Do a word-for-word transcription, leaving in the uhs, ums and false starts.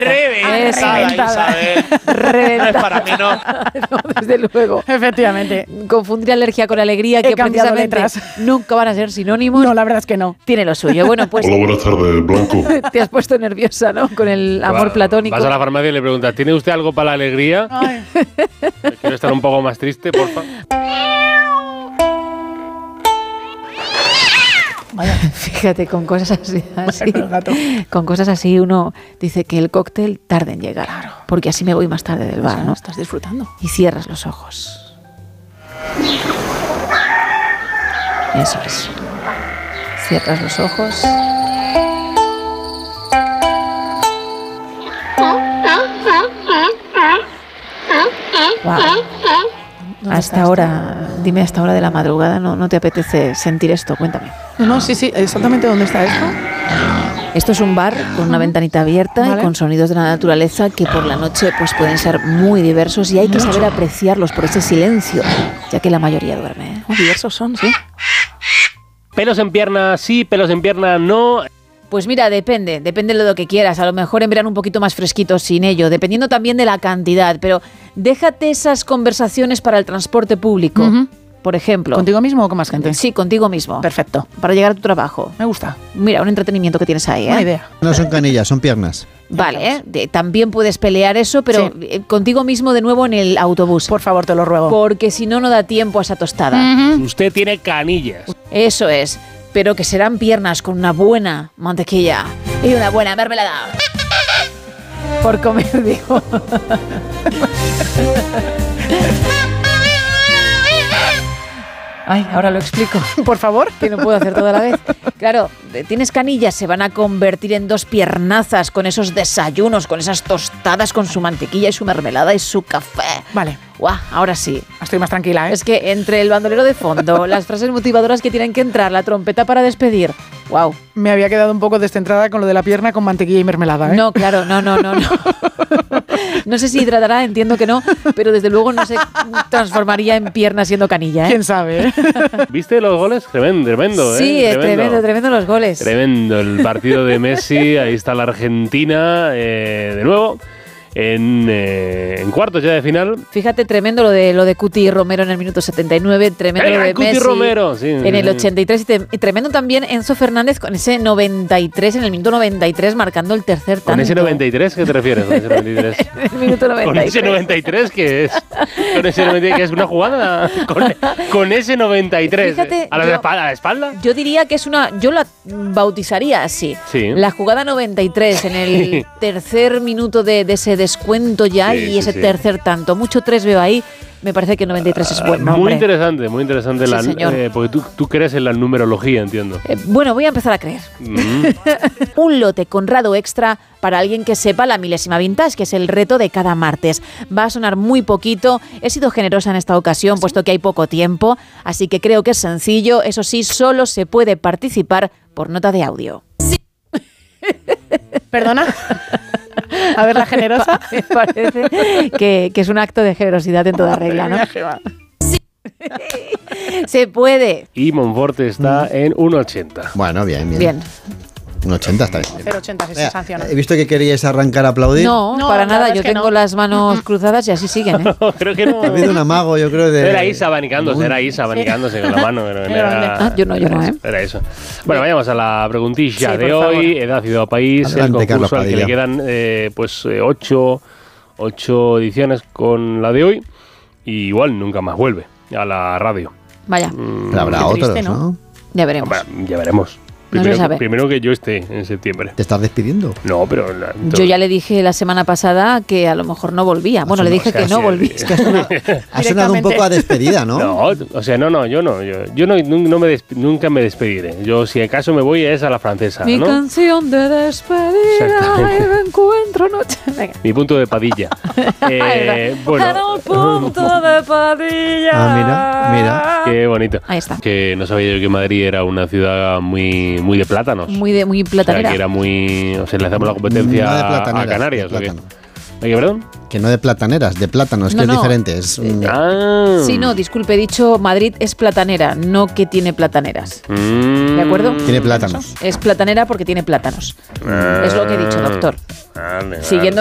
Reventada, Isabel. Reventada. Para mí no. No, desde luego. Efectivamente. Confundir alergia con alegría, He que cambiado precisamente letras. nunca van a ser sinónimos. No, la verdad es que no. Tiene lo suyo. Bueno, pues Hola, buenas tardes, Blanco. te has puesto nerviosa, ¿no? Con el amor Va- platónico. Vas a la farmacia y le preguntas, ¿tiene usted algo para la alegría? Ay. Quiero estar un poco más triste, porfa. Vaya. Fíjate, con cosas así, así Bueno, el gato. con cosas así uno dice que el cóctel tarde en llegar, porque así me voy más tarde del bar, ¿no? Estás disfrutando. Y cierras los ojos. Eso es. Cierras los ojos. Wow. ¿Dónde Hasta estás? ahora, dime, hasta hora de la madrugada, ¿no, no te apetece sentir esto? Cuéntame. No, no, sí, sí, exactamente dónde está esto. Esto es un bar con una ventanita abierta Vale. y con sonidos de la naturaleza que por la noche pues pueden ser muy diversos y hay que saber apreciarlos por ese silencio, ya que la mayoría duerme, ¿eh? Oh, diversos son, sí. Pelos en pierna sí, pelos en pierna no. Pues mira, depende, depende de lo que quieras. A lo mejor en verano un poquito más fresquito sin ello, dependiendo también de la cantidad. Pero déjate esas conversaciones para el transporte público, Ujú. por ejemplo. ¿Contigo mismo o con más gente? Sí, contigo mismo. Perfecto. Para llegar a tu trabajo. Me gusta. Mira, un entretenimiento que tienes ahí, ¿eh? Buena idea. No son canillas, son piernas. Vale, ¿eh? De- también puedes pelear eso, pero Sí. eh, contigo mismo de nuevo en el autobús. Por favor, te lo ruego. Porque si no, no da tiempo a esa tostada. Ujú. Usted tiene canillas. Eso es. Pero que serán piernas con una buena mantequilla y una buena mermelada. Por comer, digo. Ay, ahora lo explico. Por favor. Que no puedo hacer toda la vez. Claro, de- tienes canillas, se van a convertir en dos piernazas con esos desayunos, con esas tostadas, con su mantequilla y su mermelada y su café. Vale, Guau, ahora sí. estoy más tranquila, ¿eh? Es que entre el bandolero de fondo, las frases motivadoras que tienen que entrar, la trompeta para despedir. Wow. Me había quedado un poco descentrada con lo de la pierna con mantequilla y mermelada, ¿eh? No, claro, no, no, no, no. No sé si hidratará, entiendo que no, pero desde luego no se transformaría en pierna siendo canilla, ¿eh? ¿Quién sabe, eh? ¿Viste los goles? Tremendo, tremendo, ¿eh? Sí, es tremendo, tremendo los goles. Tremendo el partido de Messi. Ahí está la Argentina eh, de nuevo en, eh, en cuartos ya de final. Fíjate, tremendo lo de lo de Cuti y Romero en el minuto setenta y nueve, tremendo ¡Venga, lo de Cuti Messi Romero! Sí, en sí, el sí. ochenta y tres y, te- y tremendo también Enzo Fernández con ese noventa y tres, en el minuto noventa y tres marcando el tercer tanto. ¿Con ese noventa y tres qué te refieres? ¿Con ese noventa y tres? En el minuto noventa y tres. ¿Con ese noventa y tres qué es? ¿Con ese noventa y tres que es una jugada? ¿Con, con ese noventa y tres? Fíjate, ¿A la, yo- espalda, ¿A la espalda? Yo diría que es una, yo la bautizaría así. Sí. La jugada noventa y tres en el tercer minuto de, de ese descuento ya Sí, y sí, ese sí. tercer tanto. Mucho tres veo ahí. Me parece que noventa y tres es buen nombre. Muy interesante, muy interesante. Sí, la, señor. eh, porque tú, tú crees en la numerología, entiendo. Eh, bueno, voy a empezar a creer. Mm. Un lote Conrado extra para alguien que sepa la milésima vintage, que es el reto de cada martes. Va a sonar muy poquito. He sido generosa en esta ocasión, puesto que hay poco tiempo, así que creo que es sencillo. Eso sí, solo se puede participar por nota de audio. ¿Perdona? A ver, la generosa. Me parece que, que es un acto de generosidad en toda regla, ¿no? Se puede. Y Monforte está en uno ochenta. Bueno, bien, bien. Bien. Un ochenta está bien. cero ochenta si se Venga, sanciona. he visto que queríais arrancar a aplaudir. No, No, para la nada. verdad Yo es que tengo no. las manos cruzadas y así siguen, ¿eh? Creo que no. Ha habido un amago, yo creo, de... Era Isa abanicándose, era Isa abanicándose con la mano. Pero Qué era, grande. Ah, yo no, yo no, ¿eh? Era eso. Bueno, vayamos a la preguntilla Sí, de por hoy. favor. Edad, ciudad o país. Adelante, el Carlos concurso al que le Padilla. quedan eh, pues eh, ocho, ocho ediciones con la de hoy. Y igual nunca más vuelve a la radio. Vaya, Mm, Pero habrá Qué otros, triste, ¿no? ¿no? ya veremos. Hombre, ya veremos. No se Primero, sabe. primero que yo esté en septiembre. ¿Te estás despidiendo? No, pero... la- Yo ya le dije la semana pasada que a lo mejor no volvía. Bueno, le no, dije o sea, que no sí, volvía. es Ha sonado un Directamente. poco a despedida, ¿no? No, o sea, no, no, yo no. Yo, yo no, nun- no me desp- nunca me despediré. Yo, si acaso me voy, es a la francesa, Mi ¿no? canción de despedida Exactamente. y me encuentro noche. Venga. Mi punto de padilla. eh, En bueno, el punto de Padilla. Ah, mira, mira. qué bonito. Ahí está. Que no sabía yo que Madrid era una ciudad muy, muy de plátanos. Muy de muy O sea, platanera. que era muy... O sea, le hacemos la competencia No de a plataneras, Canarias. de ¿o qué? plátano. ¿Oye, perdón? Que no de plataneras, de plátanos, No, que es no. diferente. Es un- Ah. Sí, no, disculpe, he dicho Madrid es platanera, no que tiene plataneras. Mm. ¿De acuerdo? Tiene plátanos. Es platanera porque tiene plátanos. Ah. Es lo que he dicho, doctor. Vale, vale. Siguiendo